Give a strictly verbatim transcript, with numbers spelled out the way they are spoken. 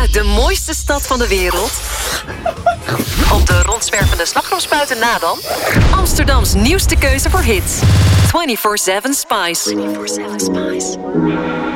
uit de mooiste stad van de wereld? Op de rondzwervende slagroomspuiten na dan? Amsterdams nieuwste keuze voor hits. vierentwintig zeven Spice.